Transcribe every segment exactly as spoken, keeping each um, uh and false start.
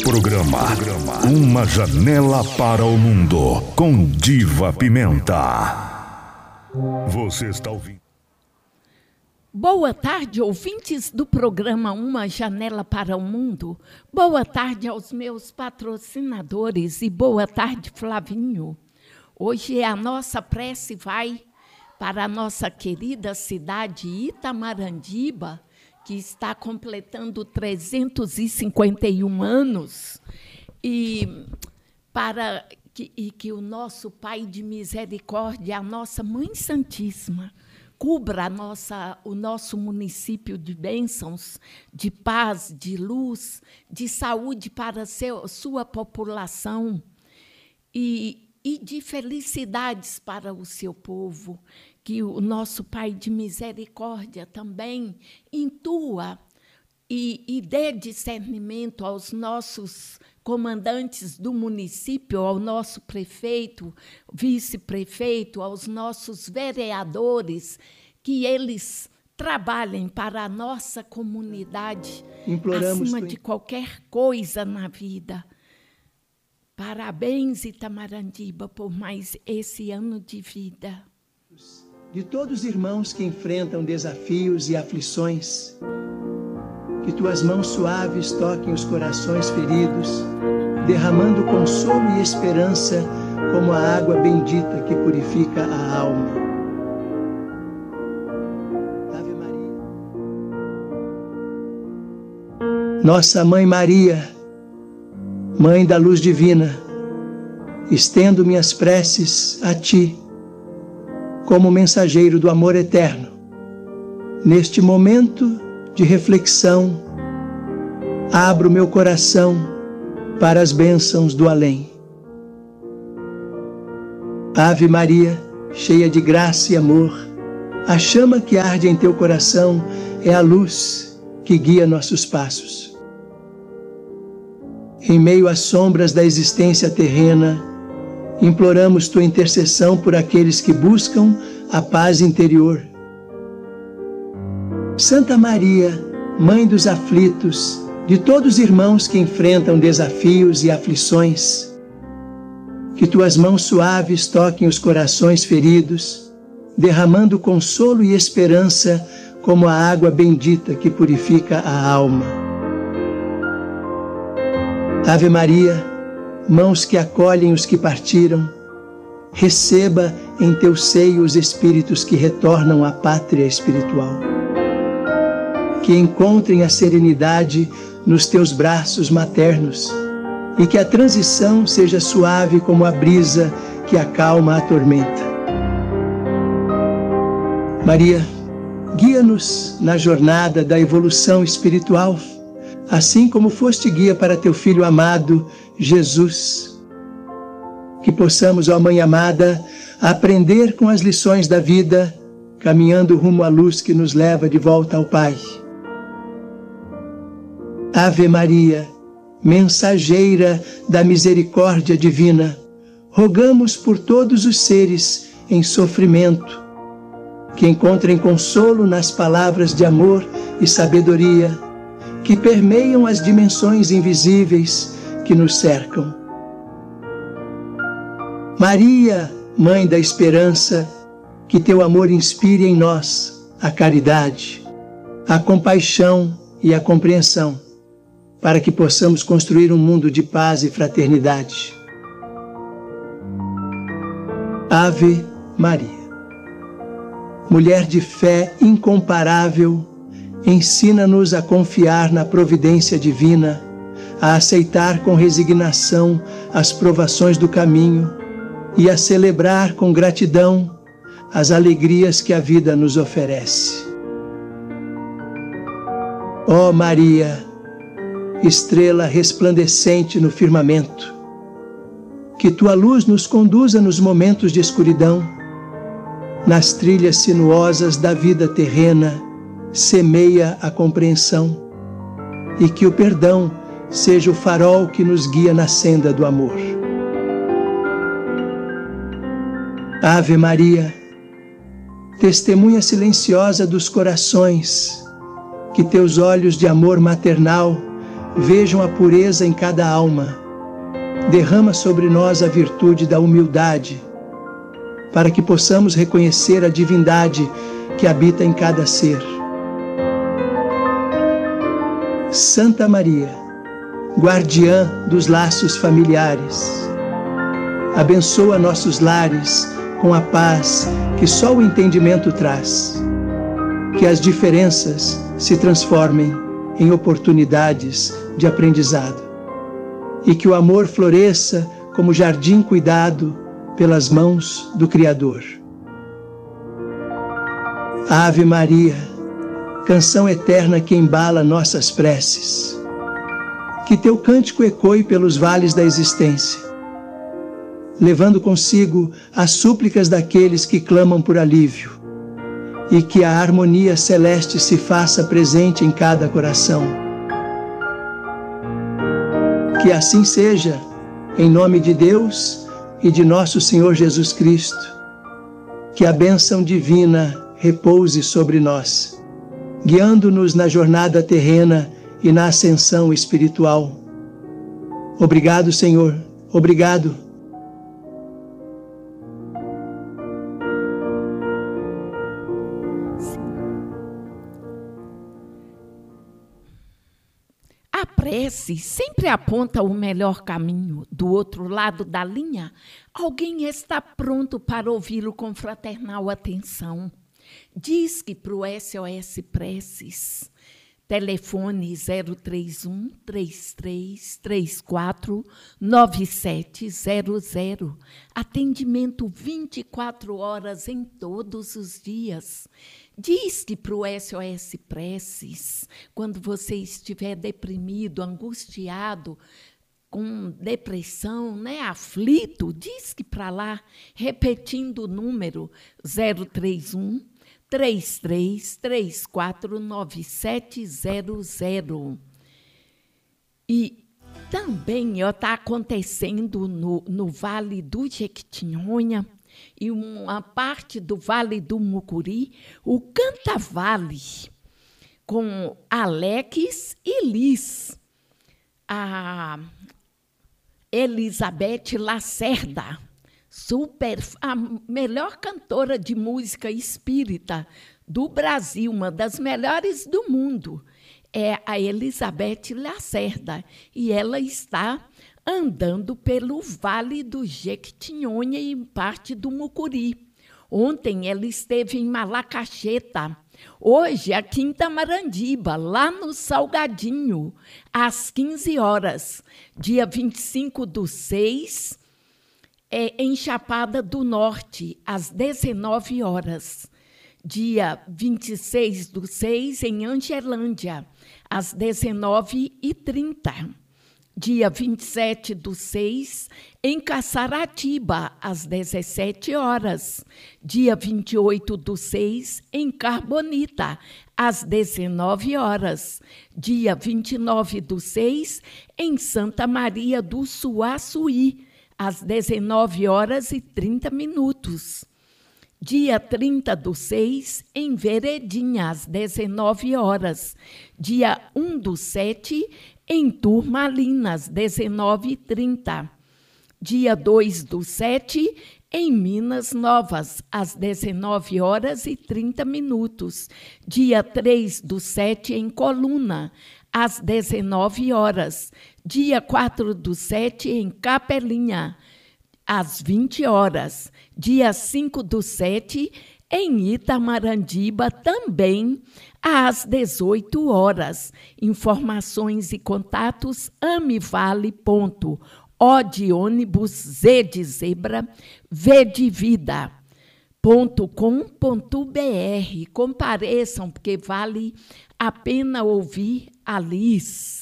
programa Uma Janela para o Mundo, com Diva Pimenta. Você está ouvindo? Boa tarde, ouvintes do programa Uma Janela para o Mundo. Boa tarde aos meus patrocinadores e boa tarde, Flavinho. Hoje a nossa prece vai para a nossa querida cidade Itamarandiba, que está completando trezentos e cinquenta e um anos, e para que, e que o nosso Pai de Misericórdia, a nossa Mãe Santíssima, cubra a nossa, o nosso município de bênçãos, de paz, de luz, de saúde para seu, sua população e, e de felicidades para o seu povo. Que o nosso Pai de Misericórdia também intua e, e dê discernimento aos nossos comandantes do município, ao nosso prefeito, vice-prefeito, aos nossos vereadores, que eles trabalhem para a nossa comunidade, Imploramos acima tu... de qualquer coisa na vida. Parabéns, Itamarandiba, por mais esse ano de vida. De todos os irmãos que enfrentam desafios e aflições, que tuas mãos suaves toquem os corações feridos, derramando consolo e esperança como a água bendita que purifica a alma. Ave Maria. Nossa Mãe Maria, Mãe da Luz Divina, estendo minhas preces a Ti, como mensageiro do amor eterno. Neste momento de reflexão, abro meu coração para as bênçãos do além. Ave Maria, cheia de graça e amor, a chama que arde em teu coração é a luz que guia nossos passos. Em meio às sombras da existência terrena, imploramos tua intercessão por aqueles que buscam a paz interior. Santa Maria, Mãe dos aflitos, de todos os irmãos que enfrentam desafios e aflições, que tuas mãos suaves toquem os corações feridos, derramando consolo e esperança como a água bendita que purifica a alma. Ave Maria, mãos que acolhem os que partiram, receba em teu seio os espíritos que retornam à pátria espiritual. Que encontrem a serenidade nos teus braços maternos e que a transição seja suave como a brisa que acalma a tormenta. Maria, guia-nos na jornada da evolução espiritual, assim como foste guia para teu Filho amado, Jesus. Que possamos, ó Mãe amada, aprender com as lições da vida, caminhando rumo à luz que nos leva de volta ao Pai. Ave Maria, mensageira da misericórdia divina, rogamos por todos os seres em sofrimento, que encontrem consolo nas palavras de amor e sabedoria, que permeiam as dimensões invisíveis que nos cercam. Maria, Mãe da Esperança, que teu amor inspire em nós a caridade, a compaixão e a compreensão, para que possamos construir um mundo de paz e fraternidade. Ave Maria, mulher de fé incomparável, ensina-nos a confiar na providência divina, a aceitar com resignação as provações do caminho e a celebrar com gratidão as alegrias que a vida nos oferece. Ó Maria, estrela resplandecente no firmamento, que tua luz nos conduza nos momentos de escuridão, nas trilhas sinuosas da vida terrena, semeia a compreensão, e que o perdão seja o farol que nos guia na senda do amor. Ave Maria, testemunha silenciosa dos corações, que teus olhos de amor maternal vejam a pureza em cada alma. Derrama sobre nós a virtude da humildade, para que possamos reconhecer a divindade que habita em cada ser. Santa Maria, guardiã dos laços familiares, abençoa nossos lares com a paz que só o entendimento traz. Que as diferenças se transformem em oportunidades de aprendizado e que o amor floresça como jardim cuidado pelas mãos do Criador. Ave Maria, canção eterna que embala nossas preces. Que teu cântico ecoe pelos vales da existência, levando consigo as súplicas daqueles que clamam por alívio, e que a harmonia celeste se faça presente em cada coração. Que assim seja, em nome de Deus e de nosso Senhor Jesus Cristo. Que a bênção divina repouse sobre nós, guiando-nos na jornada terrena e na ascensão espiritual. Obrigado, Senhor. Obrigado. A prece sempre aponta o melhor caminho. Do outro lado da linha, alguém está pronto para ouvi-lo com fraternal atenção. Disque para o S O S Preces. Telefone zero três um, três três três quatro, nove sete zero zero. Atendimento vinte e quatro horas em todos os dias. Disque para o S O S Preces, quando você estiver deprimido, angustiado, com depressão, né, aflito, disque para lá, repetindo o número zero três um, três três três quatro, nove sete zero zero. E também está acontecendo no, no Vale do Jequitinhonha e uma parte do Vale do Mucuri, o Canta Vale, com Alex e Liz, a Elizabeth Lacerda, super, a melhor cantora de música espírita do Brasil, uma das melhores do mundo, é a Elizabeth Lacerda, e ela está andando pelo Vale do Jequitinhonha e parte do Mucuri. Ontem ela esteve em Malacacheta, hoje aqui em Tamarandiba, lá no Salgadinho, às quinze horas, dia vinte e cinco do seis, é, em Chapada do Norte, às dezenove horas. Dia vinte e seis do seis, em Angelândia, às dezenove e trinta. Dia vinte e sete do seis, em Caçaratiba, às dezessete horas. Dia vinte e oito do seis, em Carbonita, às dezenove horas. Dia vinte e nove do seis, em Santa Maria do Suaçuí, às dezenove horas e trinta minutos. Dia trinta do seis, em Veredinha, às dezenove horas. Dia um do sete, em Turmalina, às dezenove e trinta. Dia dois do sete, em Minas Novas, às dezenove horas e trinta minutos. Dia três do sete, em Coluna, às dezenove horas. Dia quatro do sete, em Capelinha, às vinte horas. Dia cinco do sete, em Itamarandiba, também às dezoito horas. Informações e contatos amivale ponto O de ônibus, Z de zebra, V de vida, ponto com ponto br. Compareçam, porque vale a pena ouvir a Liz.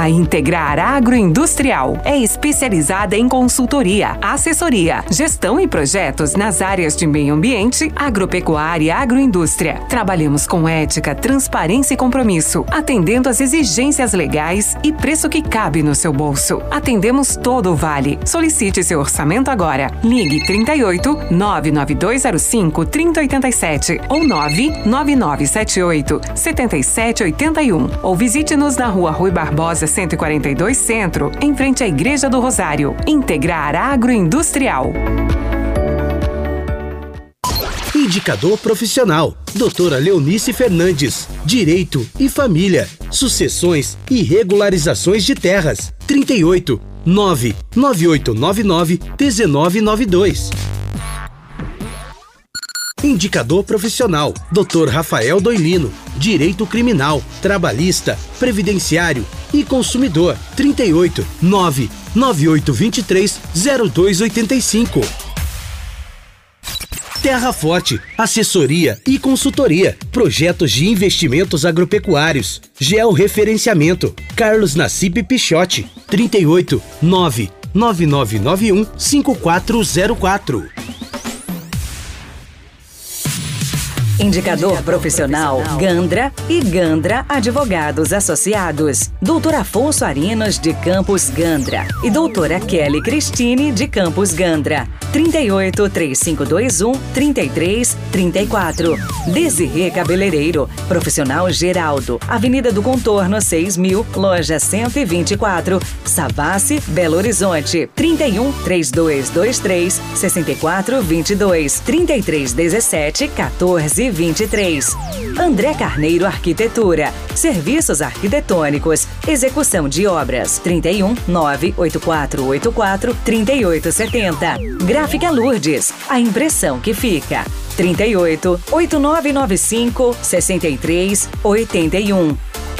A Integrar Agroindustrial é especializada em consultoria, assessoria, gestão e projetos nas áreas de meio ambiente, agropecuária e agroindústria. Trabalhamos com ética, transparência e compromisso, atendendo às exigências legais e preço que cabe no seu bolso. Atendemos todo o Vale. Solicite seu orçamento agora. Ligue trinta e oito, nove nove dois zero cinco, trinta oitenta e sete ou nove nove nove sete oito, sete sete oito um ou visite-nos na Rua Rui Barbosa cento e quarenta e dois Centro, em frente à Igreja do Rosário. Integrar Agroindustrial. Indicador profissional. Doutora Leonice Fernandes. Direito e Família. Sucessões e regularizações de terras. trinta e oito, nove nove oito nove nove, um nove nove dois. Indicador profissional. doutor Rafael Doilino. Direito Criminal, Trabalhista, Previdenciário e Consumidor. trinta e oito, nove nove oito dois três, zero dois oito cinco. Terra Forte, assessoria e consultoria, projetos de investimentos agropecuários, georreferenciamento. Carlos Nassib Pichotti, trinta e oito, nove nove nove nove um, cinco quatro zero quatro. Indicador profissional Gandra e Gandra Advogados Associados. doutor Afonso Arinos de Campos Gandra e doutora Kelly Cristine de Campos Gandra. trinta e oito, três cinco dois um, trinta e três, trinta e quatro. Desirê Cabeleireiro, Profissional Geraldo, Avenida do Contorno seis mil, Loja cento e vinte e quatro, Savassi, Belo Horizonte. trinta e um, três dois dois três, seis quatro dois dois, trinta e três dezessete, quatorze vinte e três. André Carneiro Arquitetura, Serviços Arquitetônicos, Execução de Obras. trinta e um, nove oito quatro oito quatro, três oito sete zero. Gráfica Lourdes, a impressão que fica. trinta e oito, oito nove nove cinco, sessenta e três, oitenta e um.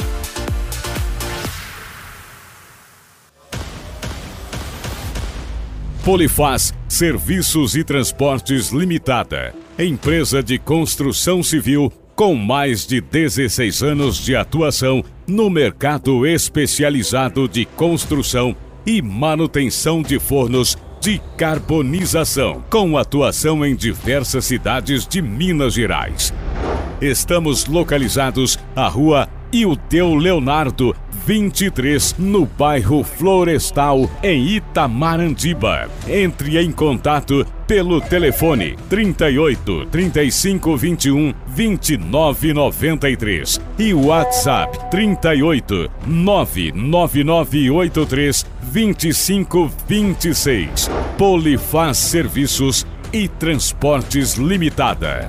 Polifaz Serviços e Transportes Limitada. Empresa de construção civil com mais de dezesseis anos de atuação no mercado especializado de construção e manutenção de fornos de carbonização, com atuação em diversas cidades de Minas Gerais. Estamos localizados à Rua Ildeu Leonardo, vinte e três, no bairro Florestal, em Itamarandiba. Entre em contato pelo telefone trinta e oito, trinta e cinco, vinte e um, vinte e nove, noventa e três e o WhatsApp trinta e oito, nove nove nove oito três, vinte e cinco, vinte e seis. Polifaz Serviços e Transportes Limitada.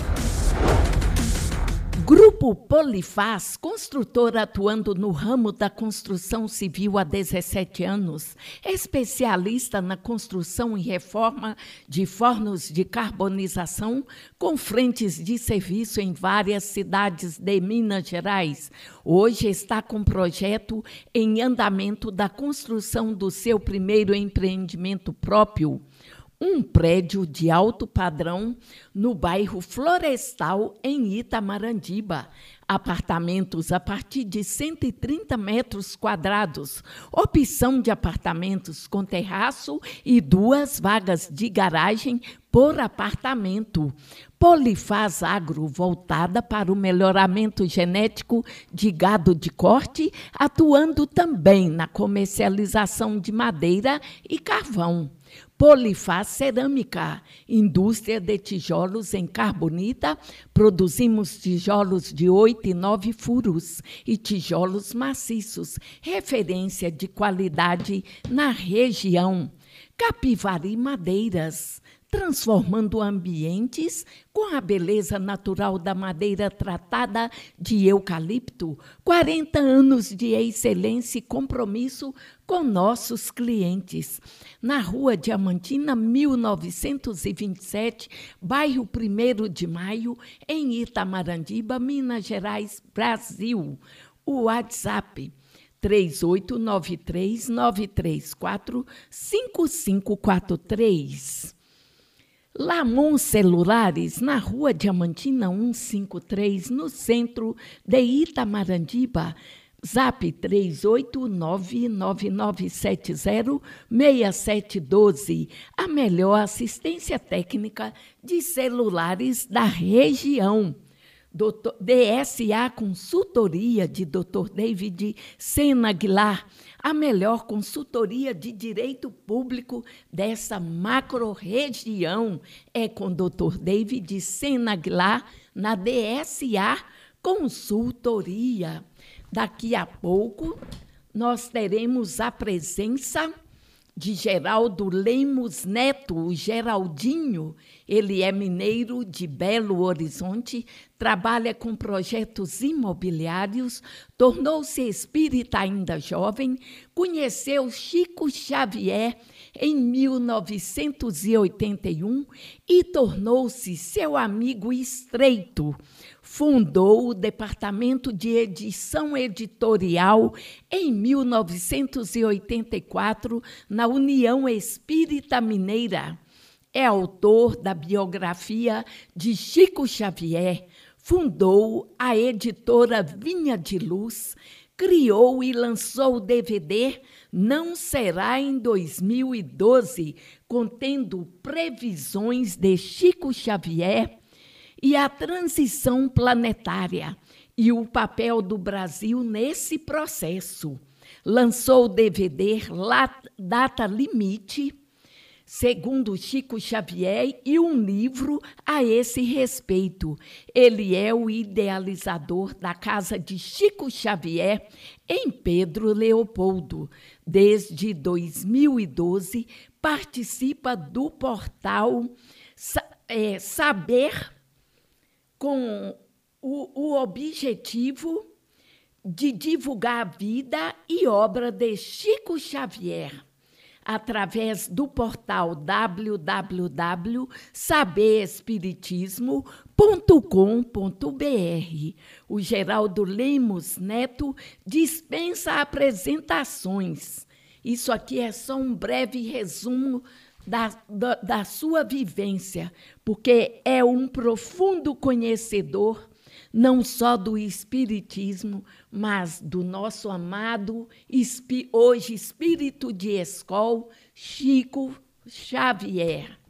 Grupo Polifaz, construtora atuando no ramo da construção civil há dezessete anos, especialista na construção e reforma de fornos de carbonização com frentes de serviço em várias cidades de Minas Gerais. Hoje está com projeto em andamento da construção do seu primeiro empreendimento próprio, um prédio de alto padrão no bairro Florestal, em Itamarandiba. Apartamentos a partir de cento e trinta metros quadrados. Opção de apartamentos com terraço e duas vagas de garagem por apartamento. Polifaz Agro, voltada para o melhoramento genético de gado de corte, atuando também na comercialização de madeira e carvão. Polifaz Cerâmica, indústria de tijolos em carbonita, produzimos tijolos de oito e nove furos e tijolos maciços, referência de qualidade na região. Capivari Madeiras, transformando ambientes com a beleza natural da madeira tratada de eucalipto. quarenta anos de excelência e compromisso com nossos clientes. Na Rua Diamantina, mil novecentos e vinte e sete, bairro primeiro de Maio, em Itamarandiba, Minas Gerais, Brasil. O WhatsApp três oito nove três, nove três quatro, cinco cinco quatro três. Lamon Celulares, na Rua Diamantina cento e cinquenta e três, no centro de Itamarandiba. Zap três oito nove, nove nove sete zero, seis sete um dois, a melhor assistência técnica de celulares da região. doutor D S A Consultoria, de doutor David Sena Aguilar, a melhor consultoria de direito público dessa macro-região é com doutor David Sena Aguilar, na D S A Consultoria. Daqui a pouco, nós teremos a presença de Geraldo Lemos Neto, o Geraldinho. Ele é mineiro de Belo Horizonte, trabalha com projetos imobiliários, tornou-se espírita ainda jovem, conheceu Chico Xavier em mil novecentos e oitenta e um e tornou-se seu amigo estreito. Fundou o Departamento de Edição Editorial em mil novecentos e oitenta e quatro na União Espírita Mineira. É autor da biografia de Chico Xavier, fundou a editora Vinha de Luz, criou e lançou o D V D Não Será em dois mil e doze, contendo previsões de Chico Xavier e a transição planetária e o papel do Brasil nesse processo. Lançou o D V D Data Limite, segundo Chico Xavier, e um livro a esse respeito. Ele é o idealizador da Casa de Chico Xavier, em Pedro Leopoldo. Desde dois mil e doze, participa do portal é, Saber, com o, o objetivo de divulgar a vida e obra de Chico Xavier, através do portal w w w ponto saber espiritismo ponto com ponto b r. O Geraldo Lemos Neto dispensa apresentações. Isso aqui é só um breve resumo Da, da, da sua vivência, porque é um profundo conhecedor, não só do espiritismo, mas do nosso amado, hoje espírito de escola, Chico Xavier.